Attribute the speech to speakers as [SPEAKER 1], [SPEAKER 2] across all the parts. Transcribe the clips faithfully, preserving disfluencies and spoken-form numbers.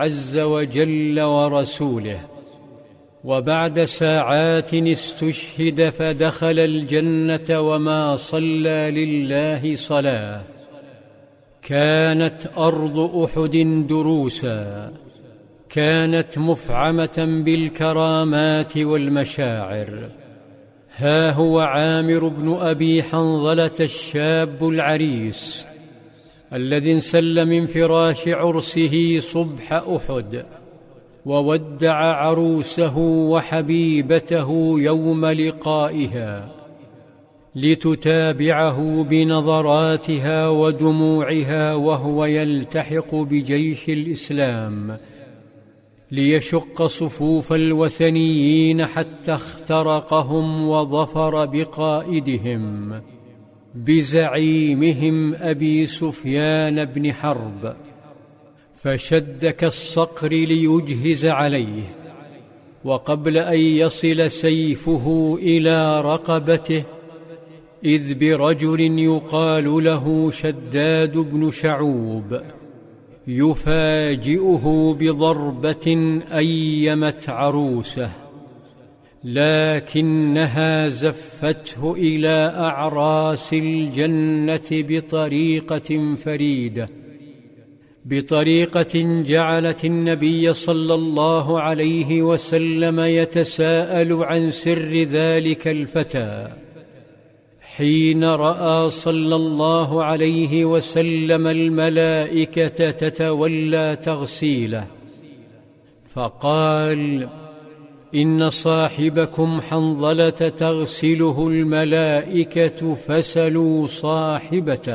[SPEAKER 1] عز وجل ورسوله. وبعد ساعات استشهد فدخل الجنة وما صلى لله صلاة. كانت أرض أحد دروسا، كانت مفعمة بالكرامات والمشاعر. ها هو عامر بن أبي حنظلة الشاب العريس الذي انسل من فراش عرسه صبح أحد، وودع عروسه وحبيبته يوم لقائها لتتابعه بنظراتها ودموعها وهو يلتحق بجيش الإسلام ليشق صفوف الوثنيين حتى اخترقهم وظفر بقائدهم بزعيمهم أبي سفيان بن حرب، فشد كالصقر ليجهز عليه. وقبل أن يصل سيفه إلى رقبته إذ برجل يقال له شداد بن شعوب يفاجئه بضربة أيمت عروسه، لكنها زفته إلى أعراس الجنة بطريقة فريدة، بطريقة جعلت النبي صلى الله عليه وسلم يتساءل عن سر ذلك الفتى حين رأى صلى الله عليه وسلم الملائكة تتولى تغسيله، فقال: إن صاحبكم حنظلة تغسله الملائكة فسلوا صاحبته.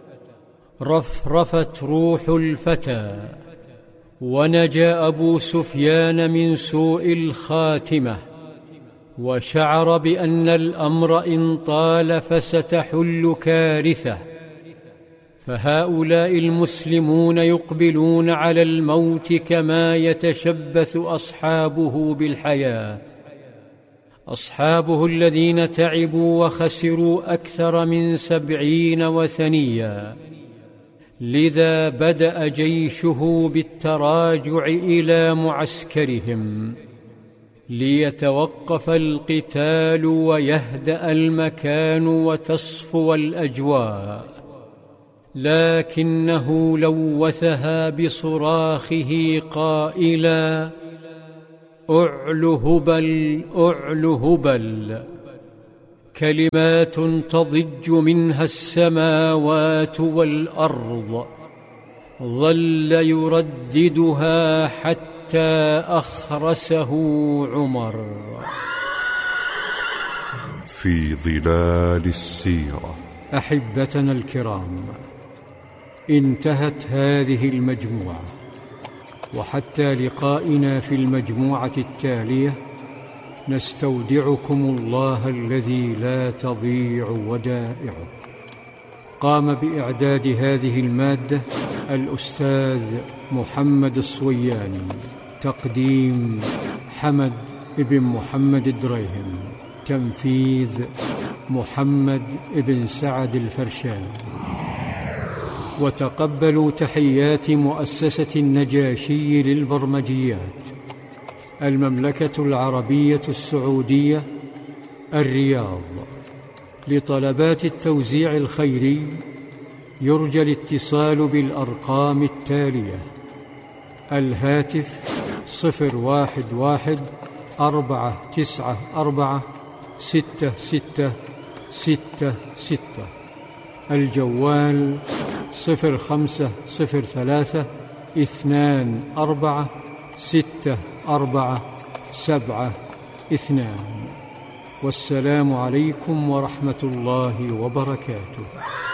[SPEAKER 1] رفرفت روح الفتى ونجا أبو سفيان من سوء الخاتمة، وشعر بأن الأمر إن طال فستحل كارثة. فهؤلاء المسلمون يقبلون على الموت كما يتشبث أصحابه بالحياة، أصحابه الذين تعبوا وخسروا أكثر من سبعين وثنيا. لذا بدأ جيشه بالتراجع إلى معسكرهم ليتوقف القتال ويهدأ المكان وتصفو الأجواء، لكنه لوثها بصراخه قائلا: أعل هبل أعل هبل، كلمات تضج منها السماوات والأرض. ظل يرددها حتى أخرسه عمر.
[SPEAKER 2] في ظلال السيرة.
[SPEAKER 1] أحبتنا الكرام، انتهت هذه المجموعة، وحتى لقائنا في المجموعة التالية نستودعكم الله الذي لا تضيع ودائعه. قام بإعداد هذه المادة الأستاذ محمد الصوياني، تقديم حمد بن محمد الدريهم، تنفيذ محمد بن سعد الفرشان. وتقبلوا تحيات مؤسسة النجاشي للبرمجيات، المملكة العربية السعودية، الرياض. لطلبات التوزيع الخيري يرجى الاتصال بالأرقام التالية: الهاتف صفر واحد واحد أربعة تسعة أربعة ستة ستة ستة ستة، الجوال صفر خمسة صفر ثلاثة اثنان أربعة ستة أربعة سبعة اثنان. والسلام عليكم ورحمة الله وبركاته.